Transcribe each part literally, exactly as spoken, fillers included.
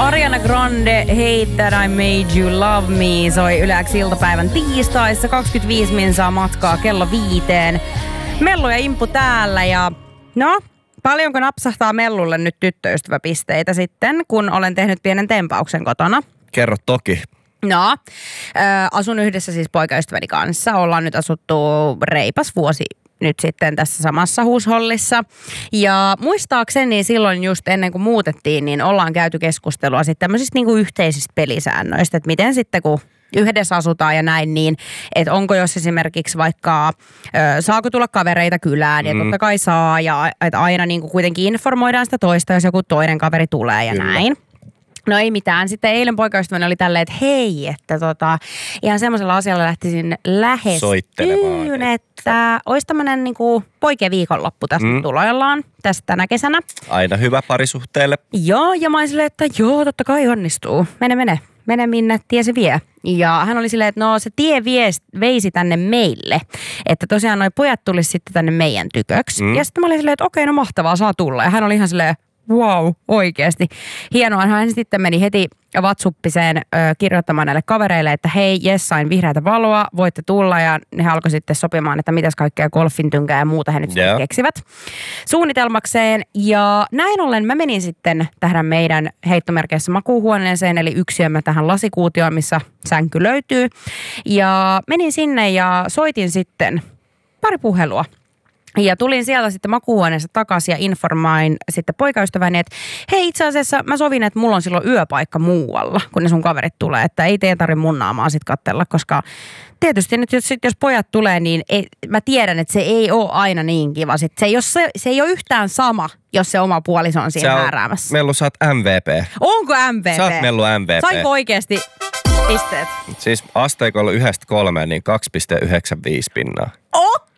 Ariana Grande, Hate That I Made You Love Me soi Yle X iltapäivän tiistaissa. kaksikymmentäviisi minsaa matkaa kello viiteen. Mellu ja Impu täällä ja no, paljonko napsahtaa Mellulle nyt tyttöystäväpisteitä sitten, kun olen tehnyt pienen tempauksen kotona? Kerro toki. No, äh, asun yhdessä siis poikaystäväni kanssa. Ollaan nyt asuttu reipas vuosi nyt sitten tässä samassa huushollissa. Ja muistaakseni silloin just ennen kuin muutettiin, niin ollaan käyty keskustelua sitten tämmöisistä niin kuin yhteisistä pelisäännöistä, että miten sitten kun yhdessä asutaan ja näin, niin että onko jos esimerkiksi vaikka ö, saako tulla kavereita kylään, ja mm. totta kai saa, ja että aina niin kuin kuitenkin informoidaan sitä toista, jos joku toinen kaveri tulee ja Kyllä. näin. No ei mitään. Sitten eilen poikaystäväni oli tälleen, että hei, että tota, ihan semmoisella asialla lähtisin lähestyyn, että olisi tämmöinen niinku poikien viikonloppu tästä mm. tuloillaan tästä tänä kesänä. Aina hyvä parisuhteelle. Joo, ja mä olin silleen, että joo, totta kai onnistuu. Mene, mene. Mene minne tie se vie. Ja hän oli silleen, että no se tie vie, veisi tänne meille. Että tosiaan noi pojat tulisi sitten tänne meidän tyköksi. Mm. Ja sitten mä olin silleen, että okei, no mahtavaa, saa tulla. Ja hän oli ihan silleen, wow, oikeasti. Hienoa. Hän sitten meni heti WhatsAppiseen ö, kirjoittamaan näille kavereille, että hei, jes, sain vihreätä valoa, voitte tulla. Ja he alkoi sitten sopimaan, että mitäs kaikkea golfintynkää ja muuta he nyt yeah. keksivät suunnitelmakseen. Ja näin ollen mä menin sitten tähän meidän heittomerkeissä makuuhuoneeseen, eli yksiömme tähän lasikuutioon, missä sänky löytyy. Ja menin sinne ja soitin sitten pari puhelua. Ja tulin sieltä sitten makuuhuoneessa takaisin ja informoin sitten poikaystäväni, että hei, itse asiassa mä sovin, että mulla on silloin yöpaikka muualla, kun ne sun kaverit tulee. Että ei teidän tarvitse mun naamaa sitten katsella, koska tietysti nyt jos, jos pojat tulee, niin ei, mä tiedän, että se ei ole aina niin kiva. Sit se, ei ole, se, se ei ole yhtään sama, jos se oma puoliso on siinä määräämässä. Mellu, sä oot M V P. Onko M V P? Sä oot Mellu M V P. Sainko oikeasti pisteet? Siis asteikolla yhdestä kolmeen, niin kaksi pilkku yhdeksänkymmentäviisi pinnaa. Okei!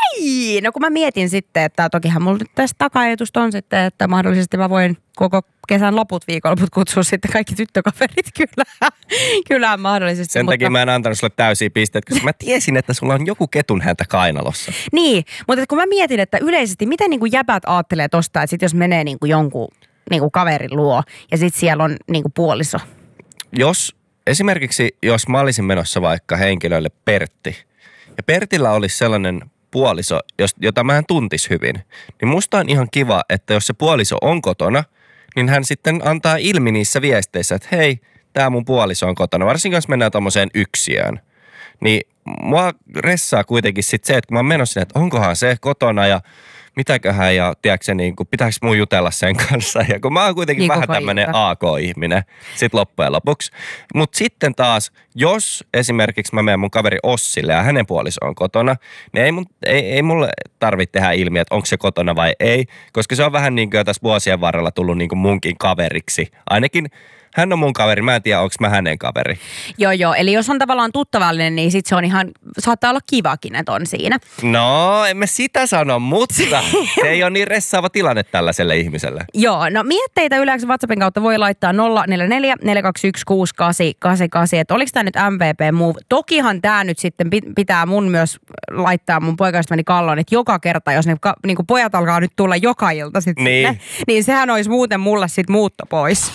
No kun mä mietin sitten, että tokihan mulla nyt tästä taka-ajatusta on sitten, että mahdollisesti mä voin koko kesän loput viikonloput kutsua sitten kaikki tyttökaverit kylään, kylään mahdollisesti. Sen mutta takia mä en antanut sulle täysiä pisteet, koska mä tiesin, että sulla on joku ketun häntä kainalossa. Niin, mutta kun mä mietin, että yleisesti miten niin kuin jäbät aattelee tosta, että sit jos menee niin kuin jonkun niin kuin kaverin luo ja sit siellä on niin kuin puoliso. Jos esimerkiksi, jos mä olisin menossa vaikka henkilölle Pertti ja Pertillä olisi sellainen puoliso, jota mä en tuntis hyvin, niin musta on ihan kiva, että jos se puoliso on kotona, niin hän sitten antaa ilmi niissä viesteissä, että hei, tää mun puoliso on kotona. Varsinkin jos mennään tommoseen yksiöön. Niin mua ressaa kuitenkin sit se, että kun mä oon menossa sinne, että onkohan se kotona ja mitäköhän ja tiedätkö niin kuin, pitääkö mun jutella sen kanssa. Ja kun mä oon kuitenkin niin vähän tämmönen A K-ihminen sit loppujen lopuksi. Mut sitten taas, jos esimerkiksi mä menen mun kaveri Ossille ja hänen puoliso on kotona, niin ei, mun, ei, ei mulle tarvitse tehdä ilmi, että onko se kotona vai ei. Koska se on vähän niin kuin jo tässä vuosien varrella tullut niin kuin munkin kaveriksi. Ainakin hän on mun kaveri, mä en tiedä, onko mä hänen kaveri. Joo, joo. Eli jos on tavallaan tuttavallinen, niin sit se on ihan, saattaa olla kivakin, että on siinä. No, emme sitä sano, mutta se ei ole niin ressaava tilanne tällaiselle ihmiselle. Joo, no mietteitä yleensä WhatsAppin kautta voi laittaa nolla neljä neljä neljä kaksi yksi kuusi kahdeksan kahdeksan kahdeksan, että oliko tämä nyt M V P move? Tokihan tämä nyt sitten pitää mun myös laittaa mun poikaystäväni Kallon, että joka kerta, jos ne niin kuin pojat alkaa nyt tulla joka ilta sitten niin. Sinne, niin sehän olisi muuten mulle sitten muutto pois.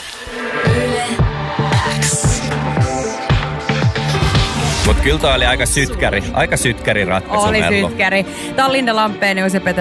Mutta kyllä toi oli aika sytkäri, aika sytkäri ratkaisu. Oli sytkäri. Tämä on Linda Lampeen ja Jose Peter